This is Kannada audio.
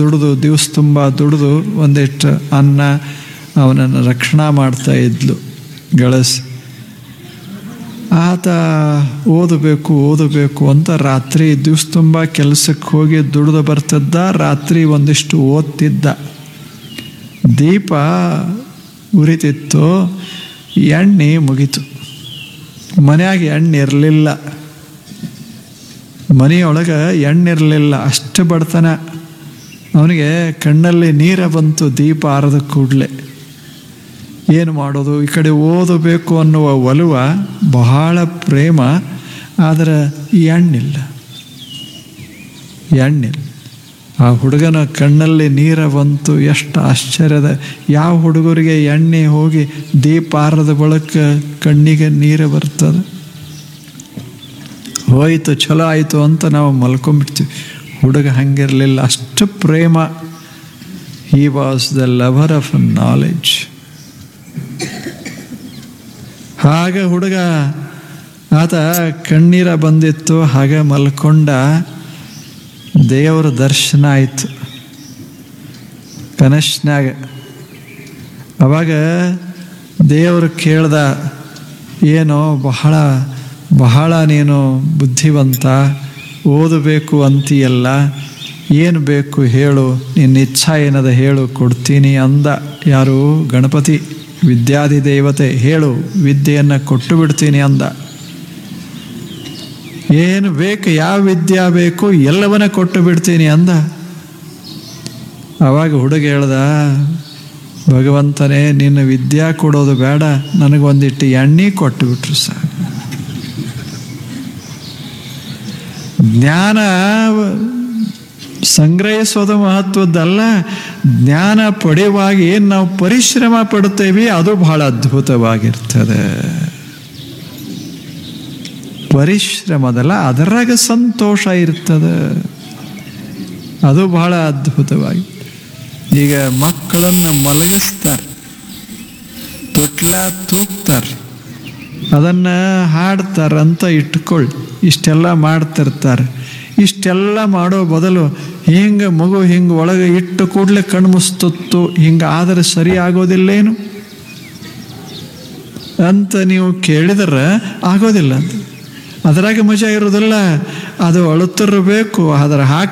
ದುಡಿದು ದಿವಸ ತುಂಬ ದುಡಿದು ಒಂದಿಷ್ಟು ಅನ್ನ ಅವನನ್ನು ರಕ್ಷಣಾ ಮಾಡ್ತಾ ಇದ್ಲು ಗಳಿಸಿ. ಆತ ಓದಬೇಕು ಅಂತ ರಾತ್ರಿ ದಿವಸ ತುಂಬ ಕೆಲಸಕ್ಕೆ ಹೋಗಿ ದುಡಿದು ಬರ್ತಿದ್ದ. ರಾತ್ರಿ ಒಂದಿಷ್ಟು ಓದ್ತಿದ್ದ. ದೀಪ ಉರಿತಿತ್ತು, ಎಣ್ಣೆ ಮುಗೀತು. ಮನೆಯಾಗ ಎಣ್ಣೆ ಇರಲಿಲ್ಲ, ಮನೆಯೊಳಗೆ ಎಣ್ಣಿರಲಿಲ್ಲ. ಅಷ್ಟು ಬಡತನ. ಅವನಿಗೆ ಕಣ್ಣಲ್ಲಿ ನೀರ ಬಂತು ದೀಪ ಆರದ ಕೂಡಲೇ. ಏನು ಮಾಡೋದು? ಈ ಕಡೆ ಓದಬೇಕು ಅನ್ನುವ ಒಲವ, ಬಹಳ ಪ್ರೇಮ, ಆದರೆ ಎಣ್ಣಿಲ್ಲ. ಆ ಹುಡುಗನ ಕಣ್ಣಲ್ಲಿ ನೀರ ಬಂತು. ಎಷ್ಟು ಆಶ್ಚರ್ಯದ! ಯಾವ ಹುಡುಗರಿಗೆ ಎಣ್ಣೆ ಹೋಗಿ ದೀಪ ಆರದ ಬಳಕ ಕಣ್ಣಿಗೆ ನೀರು ಬರ್ತದೆ? ಹೋಯಿತು, ಚಲೋ ಆಯಿತು ಅಂತ ನಾವು ಮಲ್ಕೊಂಡ್ಬಿಡ್ತೀವಿ. ಹುಡುಗ ಹಂಗಿರಲಿಲ್ಲ, ಅಷ್ಟು ಪ್ರೇಮ. He was the lover of knowledge. ಹಾಗೆ ಹುಡುಗ ಆತ ಕಣ್ಣೀರ ಬಂದಿತ್ತು, ಹಾಗೆ ಮಲ್ಕೊಂಡ. ದೇವರ ದರ್ಶನ ಆಯಿತು ಕನಸಿನಾಗ. ಅವಾಗ ದೇವರು ಕೇಳ್ದ, ಏನೋ ಬಹಳ ನೀನು ಬುದ್ಧಿವಂತ, ಓದಬೇಕು ಅಂತೀಯಲ್ಲ, ಏನು ಬೇಕು ಹೇಳು, ನಿನ್ನ ಇಚ್ಛಾ ಏನದ ಹೇಳು, ಕೊಡ್ತೀನಿ ಅಂದ. ಯಾರು? ಗಣಪತಿ, ವಿದ್ಯಾಧಿ ದೇವತೆ. ಹೇಳು, ವಿದ್ಯೆಯನ್ನು ಕೊಟ್ಟು ಬಿಡ್ತೀನಿ ಅಂದ. ಏನು ಬೇಕು, ಯಾವ ವಿದ್ಯಾ ಬೇಕು, ಎಲ್ಲವನ್ನ ಕೊಟ್ಟು ಬಿಡ್ತೀನಿ ಅಂದ. ಆವಾಗ ಹುಡುಗ ಹೇಳ್ದ, ಭಗವಂತನೇ, ನಿನ್ನ ವಿದ್ಯಾ ಕೊಡೋದು ಬೇಡ, ನನಗೊಂದಿಟ್ಟು ಎಣ್ಣೆ ಕೊಟ್ಟು ಬಿಟ್ರು ಸಾಕು. ಜ್ಞಾನ ಸಂಗ್ರಹಿಸೋದು ಮಹತ್ವದ್ದಲ್ಲ, ಜ್ಞಾನ ಪಡೆಯುವಾಗ ಏನು ನಾವು ಪರಿಶ್ರಮ ಪಡುತ್ತೇವೆ ಅದು ಬಹಳ ಅದ್ಭುತವಾಗಿರ್ತದೆ. ಪರಿಶ್ರಮದಲ್ಲ, ಅದರಾಗ ಸಂತೋಷ ಇರ್ತದೆ, ಅದು ಬಹಳ ಅದ್ಭುತವಾಗಿ. ಈಗ ಮಕ್ಕಳನ್ನು ಮಲಗಿಸ್ತಾರೆ, ತೊಟ್ಲ ತೂಗ್ತಾರೆ, ಅದನ್ನು ಹಾಡ್ತಾರಂತ ಇಟ್ಕೊಳ್ಳಿ. ಇಷ್ಟೆಲ್ಲ ಮಾಡ್ತಿರ್ತಾರೆ. ಇಷ್ಟೆಲ್ಲ ಮಾಡೋ ಬದಲು ಮಗು ಒಳಗೆ ಇಟ್ಟು ಕೂಡಲೇ ಕಣ್ಣು ಮುಸ್ತುತ್ತು, ಆದರೆ ಸರಿ ಆಗೋದಿಲ್ಲೇನು ಅಂತ ನೀವು ಕೇಳಿದ್ರೆ ಆಗೋದಿಲ್ಲ. ಅಂತ ಅದರಾಗ ಮಜಾ ಇರೋದಿಲ್ಲ. ಅದು ಅಳುತ್ತಿರಬೇಕು, ಅದರ